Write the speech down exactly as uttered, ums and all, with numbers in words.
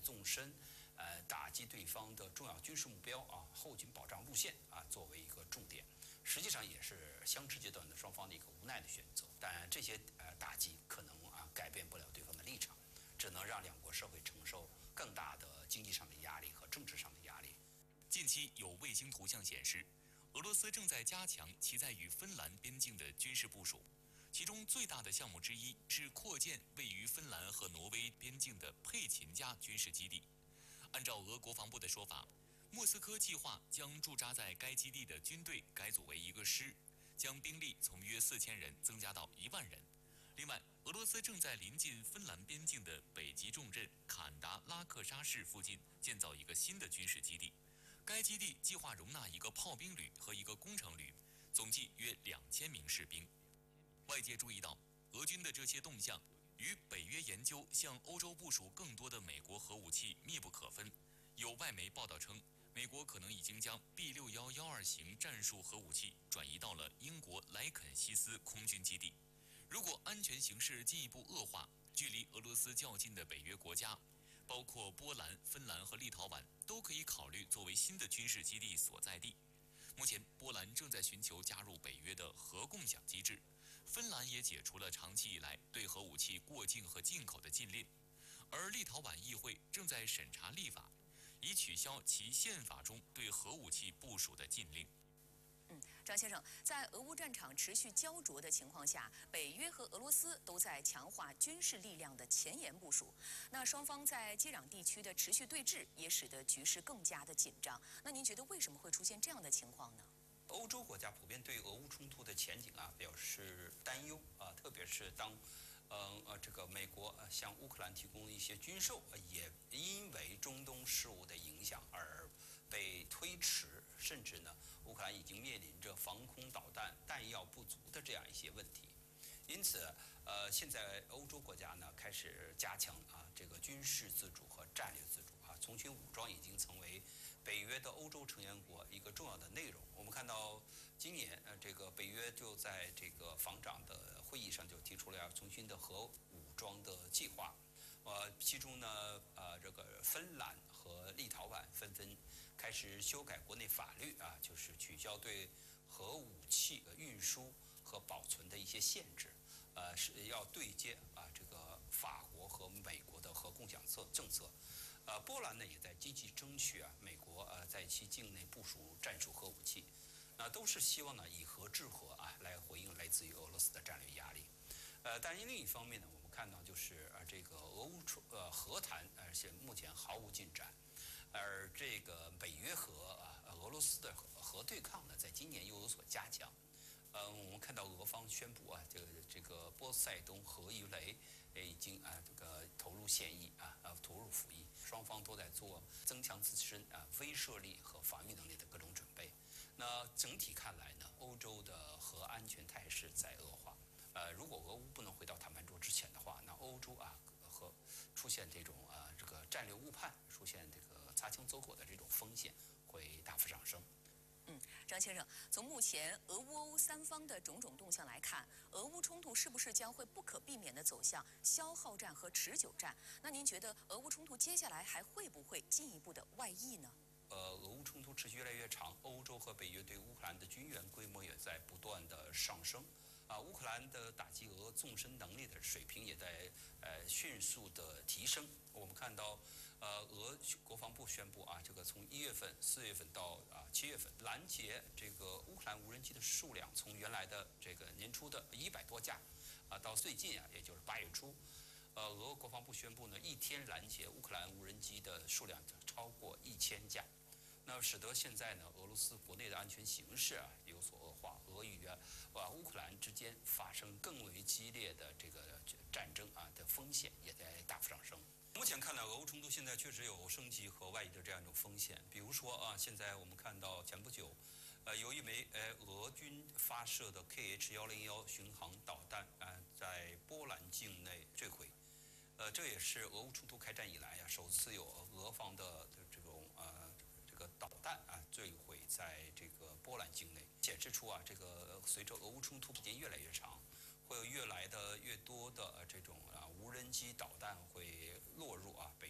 纵深，呃，打击对方的重要军事目标啊，后勤保障路线啊，作为一个重点。实际上也是相持阶段的双方的一个无奈的选择。但这些呃打击可能啊改变不了对方的立场，只能让两国社会承受更大的经济上的压力和政治上的压力。 近期有卫星图像显示，俄罗斯正在加强其在与芬兰边境的军事部署，其中最大的项目之一是扩建位于芬兰和挪威边境的佩琴加军事基地。按照俄国防部的说法，莫斯科计划将驻扎在该基地的军队改组为一个师，将兵力从约四千人增加到一万人。另外，俄罗斯正在临近芬兰边境的北极重镇坎达拉克沙市附近建造一个新的军事基地。该基地计划容纳一个炮兵旅和一个工程旅，总计约两千名士兵。外界注意到，俄军的这些动向与北约研究向欧洲部署更多的美国核武器密不可分。有外媒报道称，美国可能已经将 B 六一一二型战术核武器转移到了英国莱肯西斯空军基地。如果安全形势进一步恶化，距离俄罗斯较近的北约国家，包括波兰、芬兰和立陶宛，都可以考虑作为新的军事基地所在地。目前，波兰正在寻求加入北约的核共享机制，芬兰也解除了长期以来对核武器过境和进口的禁令，而立陶宛议会正在审查立法，以取消其宪法中对核武器部署的禁令。 嗯，张先生，在俄乌战场持续焦灼的情况下，北约和俄罗斯都在强化军事力量的前沿部署。那双方在接壤地区的持续对峙，也使得局势更加的紧张。那您觉得为什么会出现这样的情况呢？ 欧洲国家普遍对俄乌冲突的前景啊表示担忧啊，特别是当。呃呃，这个美国呃向乌克兰提供一些军售，呃、也因为中东事务的影响而被推迟，甚至呢，乌克兰已经面临着防空导弹弹药不足的这样一些问题。因此，呃，现在欧洲国家呢开始加强啊这个军事自主和战略自主啊，从军武装已经成为北约的欧洲成员国一个重要的内容。我们看到今年呃这个北约就在这个防长的会议上就提出了要重新的核武装的计划，呃，其中呢呃这个芬兰和立陶宛纷纷开始修改国内法律啊，就是取消对核武器的运输和保存的一些限制，呃，是要对接啊这个法国和美国的核共享策政策，呃，波兰呢也在积极争取啊美国呃在其境内部署战术核武器，那都是希望呢以核制核啊来回应来自于俄罗斯的战略压力，呃，但另一方面呢，我们看到就是呃这个俄乌呃和谈而且目前毫无进展。而这个北约和啊俄罗斯的核核对抗呢，在今年又有所加强。呃，我们看到俄方宣布啊，这个这个波塞冬核鱼雷已经啊这个投入现役啊呃投入服役，双方都在做增强自身啊威慑力和防御能力的各种准备。那整体看来呢，欧洲的核安全态势在恶化。呃，如果俄乌不能回到谈判桌之前的话，那欧洲啊和出现这种啊这个战略误判，出现这个擦枪走火的这种风险会大幅上升。 嗯，张先生，从目前俄乌欧三方的种种动向来看，俄乌冲突是不是将会不可避免地走向消耗战和持久战？那您觉得俄乌冲突接下来还会不会进一步的外溢呢？ 呃，俄乌冲突持续越来越长，欧洲和北约对乌克兰的军援规模也在不断的上升。啊，乌克兰的打击俄纵深能力的水平也在呃迅速的提升。我们看到，呃，俄国防部宣布啊，这个从一月份、四月份到啊七月份，拦截这个乌克兰无人机的数量从原来的这个年初的一百多架，啊，到最近啊，也就是八月初，呃，俄国防部宣布呢，一天拦截乌克兰无人机的数量超过一千架。那使得现在呢，俄罗斯国内的安全形势啊有所恶化，俄与啊啊乌克兰之间发生更为激烈的这个战争啊的风险也在大幅上升。目前看来，俄乌冲突现在确实有升级和外溢的这样一种风险。比如说啊，现在我们看到前不久，呃，有一枚呃俄军发射的 K H 一零一巡航导弹啊，在波兰境内坠毁。呃，这也是俄乌冲突开战以来呀、啊，首次有俄方的这种呃。这个导弹啊坠毁在这个波兰境内，显示出啊，这个随着俄乌冲突时间越来越长，会有越来的越多的这种啊无人机导弹会落入啊北